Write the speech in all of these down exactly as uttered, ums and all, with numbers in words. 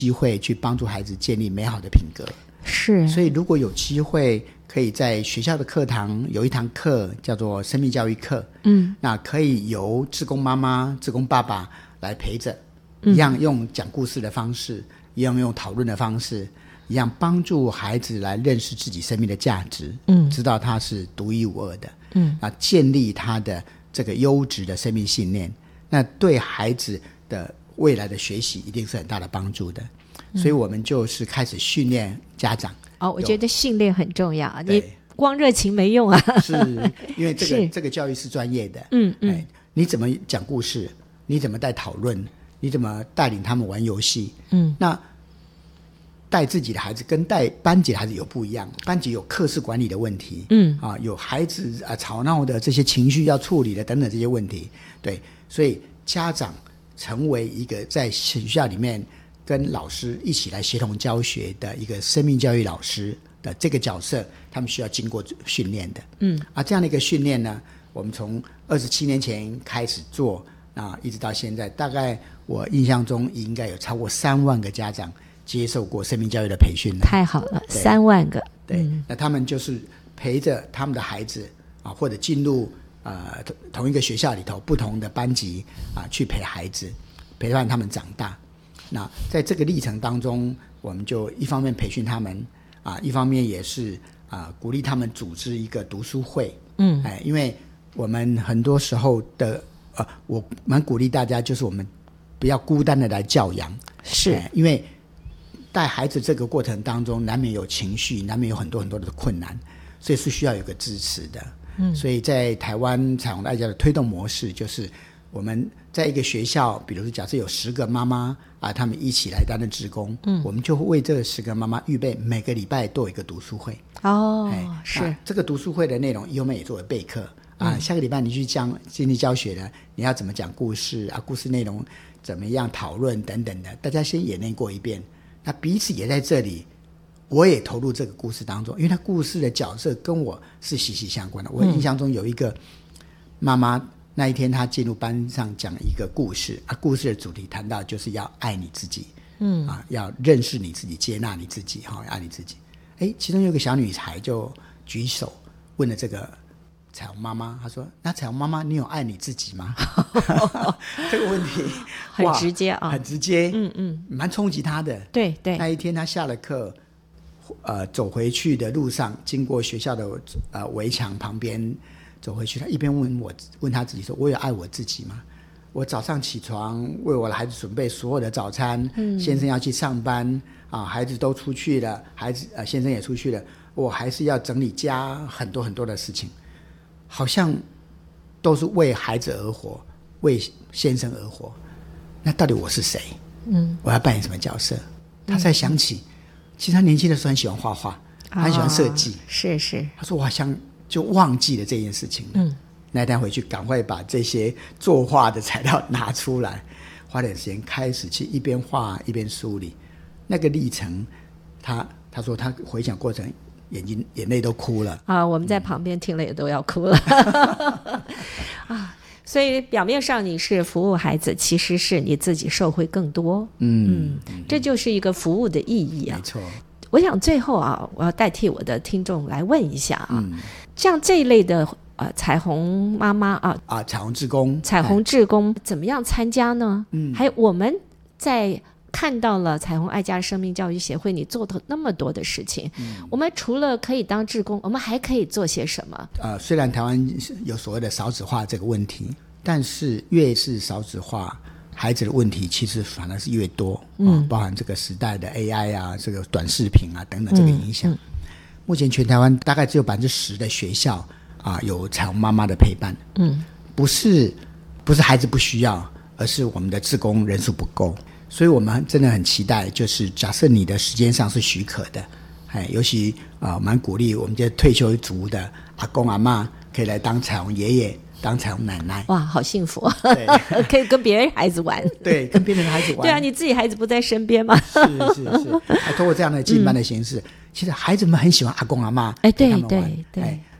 机会去帮助孩子建立美好的品格。 是， 所以如果有机会可以在学校的课堂有一堂课叫做生命教育课，嗯，那可以由志工妈妈志工爸爸来陪着，一样用讲故事的方式，一样用讨论的方式，一样帮助孩子来认识自己生命的价值，嗯，知道他是独一无二的，嗯，啊，建立他的这个优质的生命信念，那对孩子的未来的学习一定是很大的帮助的。所以我们就是开始训练家长。 哦，我觉得训练很重要，你光热情没用啊。 是因为这个这个教育是专业的，嗯嗯、哎，你怎么讲故事，你怎么带讨论，你怎么带领他们玩游戏，嗯，那带自己的孩子跟带班级的孩子有不一样，班级有课室管理的问题，嗯啊，有孩子啊吵闹的这些情绪要处理的等等这些问题，对，所以家长成为一个在学校里面跟老师一起来协同教学的一个生命教育老师的这个角色，他们需要经过训练的。嗯，啊，这样的一个训练呢，我们从二十七年前开始做，啊，一直到现在，大概我印象中应该有超过三万个家长接受过生命教育的培训了。 太好了，三万个。 对，嗯、那他们就是陪着他们的孩子啊，或者进入呃同一个学校里头不同的班级啊，去陪孩子，陪伴他们长大。那在这个历程当中，我们就一方面培训他们啊，一方面也是啊鼓励他们组织一个读书会。嗯，哎，因为我们很多时候的呃，我蛮鼓励大家，就是我们不要孤单的来教养， 是、 哎、因为带孩子这个过程当中，难免有情绪，难免有很多很多的困难，所以是需要有个支持的。嗯，所以在台湾彩虹爱家的推动模式就是。我们在一个学校，比如说假设有十个妈妈啊，他们一起来担任志工，嗯，我们就会为这十个妈妈预备每个礼拜都有一个读书会。 哦，是这个读书会的内容，优美也作为备课啊。下个礼拜你去讲经济教学的，你要怎么讲故事啊？故事内容怎么样讨论等等的，大家先演练过一遍。那彼此也在这里，我也投入这个故事当中，因为他故事的角色跟我是息息相关的。我印象中有一个妈妈。那一天他进入班上讲一个故事啊，故事的主题谈到就是要爱你自己，嗯啊，要认识你自己，接纳你自己，哈、哦，爱你自己。哎，其中有个小女孩就举手问了这个彩虹妈妈，她说：“那彩虹妈妈，你有爱你自己吗？”这个问题很直接啊， 很直接，嗯嗯，蛮冲击她的。 对对。 那一天她下了课，呃，走回去的路上，经过学校的呃围墙旁边。走回去，他一边问我，问他自己说：“我有爱我自己吗？我早上起床为我的孩子准备所有的早餐，嗯、先生要去上班啊，孩子都出去了，孩子呃先生也出去了，我还是要整理家很多很多的事情，好像都是为孩子而活，为先生而活。那到底我是谁？嗯，我要扮演什么角色？”他才想起，其实他年轻的时候很喜欢画画，他很喜欢设计、哦， 是是。 他说：“我好像。”就忘记了这件事情了。嗯，那天回去赶快把这些作画的材料拿出来，花点时间开始去一边画一边梳理那个历程。他他说他回想过程，眼睛眼泪都哭了啊！我们在旁边听了也都要哭了啊！所以表面上你是服务孩子，其实是你自己受惠更多。嗯嗯，这就是一个服务的意义啊。 没错。 我想最后啊，我要代替我的听众来问一下啊，嗯、像这一类的呃彩虹妈妈啊啊彩虹志工， 彩虹志工怎么样参加呢？嗯，还有我们在看到了彩虹爱家生命教育协会你做的那么多的事情，嗯、我们除了可以当志工，我们还可以做些什么？ 呃，虽然台湾有所谓的少子化这个问题，但是越是少子化。孩子的问题其实反而是越多、嗯哦、包含这个时代的 A I 啊，这个短视频啊等等这个影响、嗯嗯、目前全台湾大概只有百分之十的学校啊有彩虹妈妈的陪伴，嗯，不是不是孩子不需要，而是我们的志工人数不够，所以我们真的很期待，就是假设你的时间上是许可的，哎，尤其啊蛮鼓励我们这退休族的阿公阿嬷可以来当彩虹爷爷。当彩虹奶奶， 哇，好幸福！可以跟别人孩子玩， 对，跟别人的孩子玩。 对啊，你自己孩子不在身边吗？ 是是是，还通过这样的进班的形式、嗯，其实孩子们很喜欢阿公阿嬷， 哎，对对对， 哎，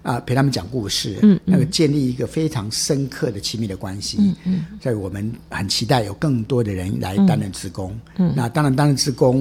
啊、陪他们讲故事， 嗯嗯那个建立一个非常深刻的亲密的关系。 嗯嗯， 所以我们很期待有更多的人来担任志工。 嗯， 那当然担任志工